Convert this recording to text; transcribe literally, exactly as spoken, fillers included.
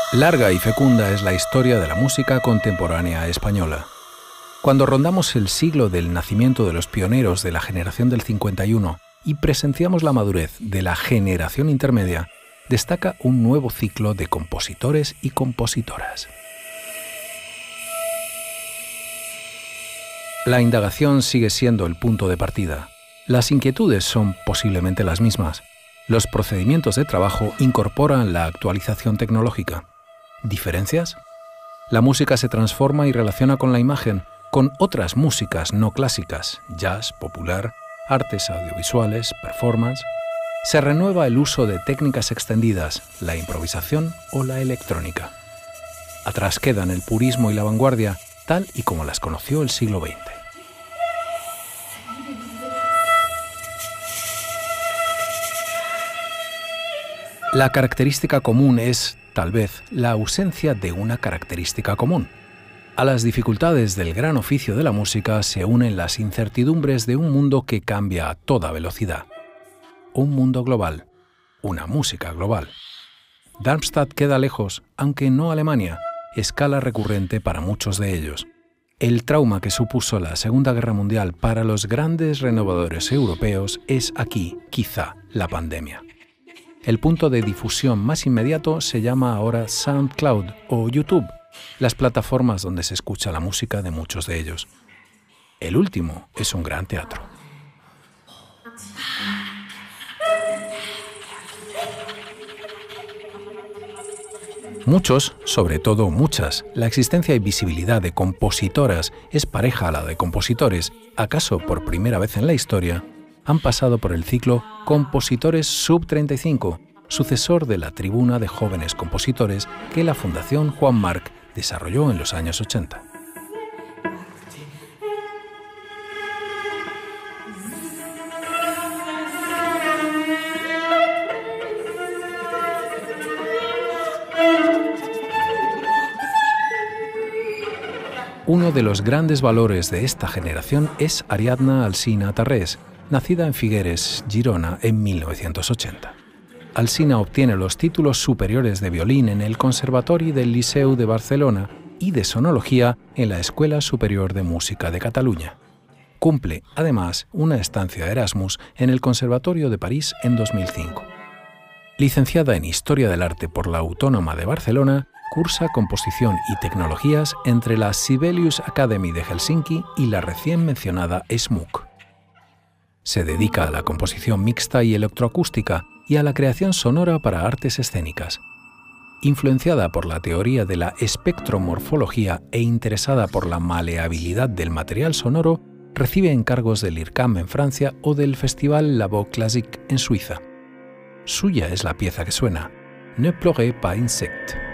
Larga y fecunda es la historia de la música contemporánea española. Cuando rondamos el siglo del nacimiento de los pioneros de la generación del cincuenta y uno y presenciamos la madurez de la generación intermedia, destaca un nuevo ciclo de compositores y compositoras. La indagación sigue siendo el punto de partida. Las inquietudes son posiblemente las mismas. Los procedimientos de trabajo incorporan la actualización tecnológica. ¿Diferencias? La música se transforma y relaciona con la imagen, con otras músicas no clásicas, jazz, popular, artes audiovisuales, performance. Se renueva el uso de técnicas extendidas, la improvisación o la electrónica. Atrás quedan el purismo y la vanguardia, tal y como las conoció el siglo veinte. La característica común es, tal vez, la ausencia de una característica común. A las dificultades del gran oficio de la música se unen las incertidumbres de un mundo que cambia a toda velocidad. Un mundo global, una música global. Darmstadt queda lejos, aunque no Alemania, escala recurrente para muchos de ellos. El trauma que supuso la Segunda Guerra Mundial para los grandes renovadores europeos es aquí, quizá, la pandemia. El punto de difusión más inmediato se llama ahora SoundCloud o YouTube, las plataformas donde se escucha la música de muchos de ellos. El último es un gran teatro. Muchos, sobre todo muchas, la existencia y visibilidad de compositoras es pareja a la de compositores, acaso por primera vez en la historia, han pasado por el ciclo Compositores Sub treinta y cinco, sucesor de la Tribuna de Jóvenes Compositores que la Fundación Juan March desarrolló en los años ochenta. Uno de los grandes valores de esta generación es Ariadna Alsina Tarrés, nacida en Figueres, Girona, en mil novecientos ochenta. Alsina obtiene los títulos superiores de violín en el Conservatori del Liceu de Barcelona y de sonología en la Escuela Superior de Música de Cataluña. Cumple, además, una estancia Erasmus en el Conservatorio de París en dos mil cinco. Licenciada en Historia del Arte por la Autónoma de Barcelona, cursa composición y tecnologías entre la Sibelius Academy de Helsinki y la recién mencionada S M U C. Se dedica a la composición mixta y electroacústica y a la creación sonora para artes escénicas. Influenciada por la teoría de la espectromorfología e interesada por la maleabilidad del material sonoro, recibe encargos del I R C A M en Francia o del Festival La Voix Classique en Suiza. Suya es la pieza que suena, Ne pleurez pas insectes.